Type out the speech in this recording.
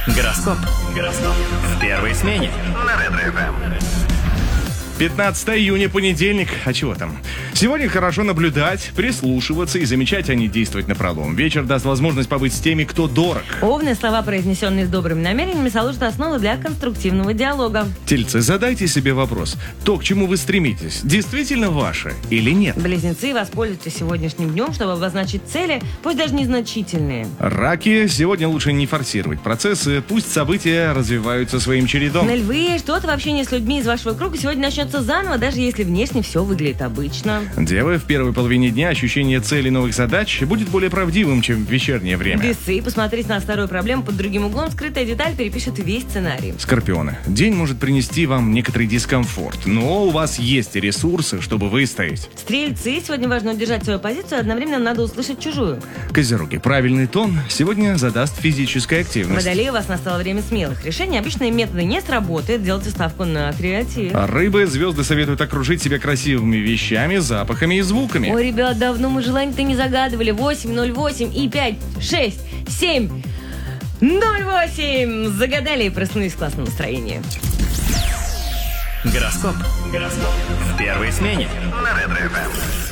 Гороскоп. В первой смене на Ретро-ФМ. 15 июня, понедельник. А чего там? Сегодня хорошо наблюдать, прислушиваться и замечать, а не действовать напролом. Вечер даст возможность побыть с теми, кто дорог. Овны, слова, произнесенные с добрыми намерениями, соложат основу для конструктивного диалога. Тельцы, задайте себе вопрос. То, к чему вы стремитесь, действительно ваше или нет? Близнецы, воспользуйтесь сегодняшним днем, чтобы обозначить цели, пусть даже незначительные. Раки, сегодня лучше не форсировать процессы, пусть события развиваются своим чередом. Львы, что-то в общении с людьми из вашего круга сегодня начнется заново, даже если внешне все выглядит обычно. Девы, в первой половине дня ощущение цели новых задач будет более правдивым, чем в вечернее время. Весы, посмотреть на старую проблему под другим углом, скрытая деталь перепишет весь сценарий. Скорпионы, день может принести вам некоторый дискомфорт, но у вас есть ресурсы, чтобы выстоять. Стрельцы, сегодня важно удержать свою позицию, одновременно надо услышать чужую. Козероги, правильный тон сегодня задаст физическая активность. Водолеи, у вас настало время смелых решений. Обычные методы не сработают, делайте ставку на креатив. Рыбы, звезды советуют окружить себя красивыми вещами, запахами и звуками. Ой, ребят, давно мы желание-то не загадывали. 8:08 и 5, 6, 7, 08. Загадали и проснулись в классном настроении. Гороскоп. В первой смене на Ретро-ФМ.